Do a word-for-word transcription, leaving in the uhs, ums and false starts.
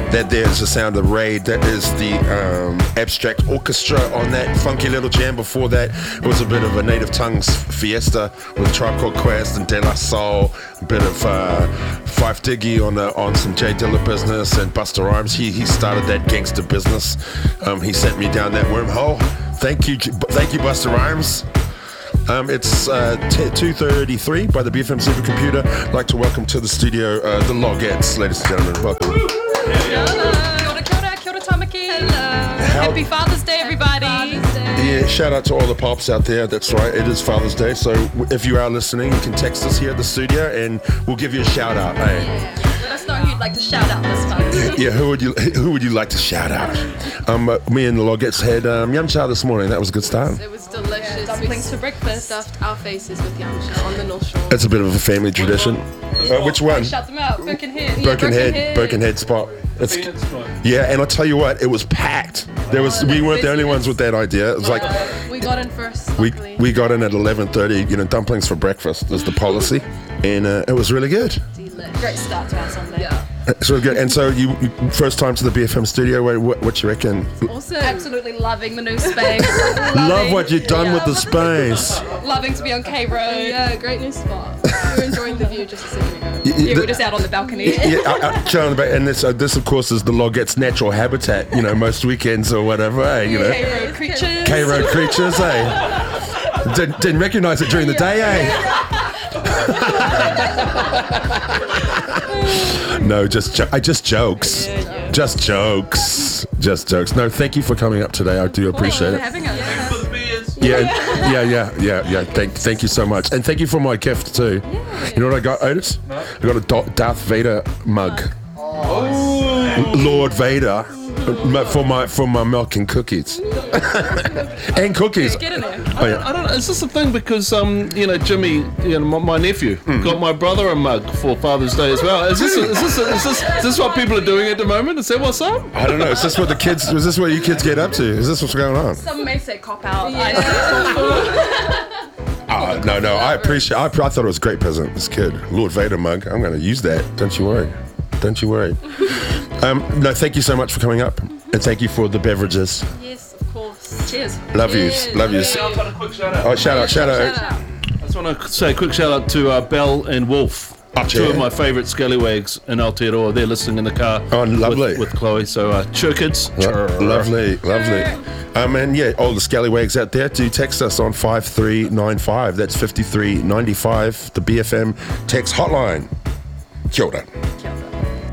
That there's the sound of Raid. That is the um, Abstract Orchestra on that funky little jam. Before that, it was a bit of a Native Tongues fiesta with Tribe Called Quest and De La Soul. A bit of uh, Fife Diggy on uh, on some J Dilla business, and Busta Rhymes. He he started that gangster business. Um, he sent me down that wormhole. Thank you, thank you, Busta Rhymes. Um, it's uh, t- two thirty-three by the B F M Supercomputer. I'd like to welcome to the studio uh, the Logettes, ladies and gentlemen. Welcome. Hello. Kia ora, kia ora, kia ora tamaki. Hello. Happy Father's Day, everybody. Father's Day. Yeah, shout out to all the pops out there. That's right, it is Father's Day. So if you are listening, you can text us here at the studio and we'll give you a shout out. Hey. Yeah. Let us know who you'd like to shout out this Father's Day. Yeah, who would you who would you like to shout out? Um, uh, me and the Logettes had um, yum cha this morning. That was a good start. It was delicious. Yeah, dumplings we for breakfast. Stuffed our faces with yum cha on the North Shore. It's a bit of a family tradition. Uh, which one? Shut them out. Birkenhead. Birkenhead, Yeah, Birkenhead spot. It's, yeah, and I'll tell you what, it was packed. There was, we weren't the only ones with that idea. It was like we got in first. we Luckily. we got in at eleven thirty. You know, dumplings for breakfast is the policy, and uh, it was really good. Delish. Great start to our Sunday. Yeah. It's really good. And so you, you first time to the B F M studio. What, what, what you reckon? Awesome. Absolutely loving the new space. Love what you've done yeah. with the space. Loving to be on K Road. Yeah, great new spot. We were enjoying the view just a second ago. Y- y- Yeah, the- we're just out on the balcony. Yeah, I, I, John, but- and this, uh, this of course is the Logettes' natural habitat. You know, most weekends or whatever. Eh, you know, K Road creatures. K Road creatures. Eh, didn't, didn't recognise it during the day. Eh. No, just jo- I just jokes, Yeah, yeah. just jokes, just jokes. No, thank you for coming up today. I do appreciate Thank you it. for having us. Yeah, yeah, yeah, yeah, yeah. Thank, thank you so much, and thank you for my gift too. You know what I got, Otis? I got a Do- Darth Vader mug. Lord Vader for my for my milk and cookies and cookies. Get in there. Oh yeah. I don't know. Is this a thing because um you know Jimmy, you know my, my nephew got my brother a mug for Father's Day as well? Is this is this is this is this what people are doing at the moment? Is that what's up? I don't know. Is this what the kids? Is this what you kids get up to? Is this what's going on? Some may say cop out. Uh, no, no. I appreciate. I, I thought it was a great present. This kid, Lord Vader mug. I'm going to use that. Don't you worry. Don't you worry. Um, no, thank you so much for coming up, and thank you for the beverages. Yes, of course. Cheers. Love yous. Love yous. I've got a quick shout out. Oh, shout out, shout out. Shout out. I just want to say a quick shout out to uh, Belle and Wolf. Oh, Two yeah. of my favourite scallywags in Aotearoa. They're listening in the car. Oh, lovely. With, with Chloe. So, uh, chur kids. Lo- lovely, lovely. Um, and yeah, all the scallywags out there, do text us on five three nine five. That's fifty-three ninety-five, the B F M text hotline. Kia ora. Kia ora.